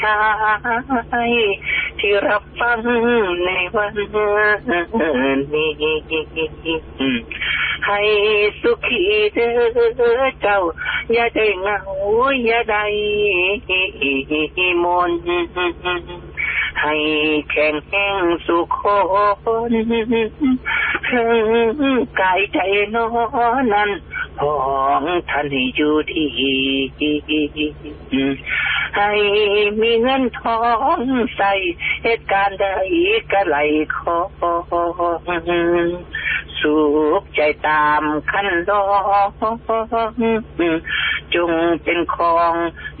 ชายที่รับฟังในวันนี้ให้สุขีเด้อเจ้าอย่าได้เหงาอย่าได้มนให้แข็งแรงสุขคนกายใจน้อนั้นของท่านให้อยู่ดีให้มีเงินทองใส่เหตุการณ์ใดก็ไหลของสุขใจตามคันลองจงเป็นของ